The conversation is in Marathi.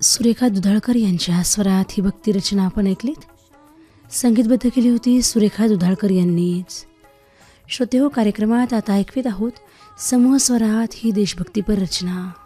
सुरेखा दुधाळकर यांच्या स्वरात ही भक्तिरचना आपण ऐकलीत. संगीतबद्ध केली होती सुरेखा दुधाळकर यांनीच. श्रोते हो, कार्यक्रमात आता ऐकवीत आहोत समूह स्वरात ही देशभक्तीपर रचना.